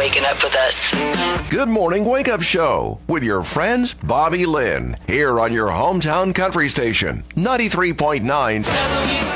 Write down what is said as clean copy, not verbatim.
waking up with us. Good Morning Wake Up Show with your friend Bobby Lynn here on your hometown country station, 93.9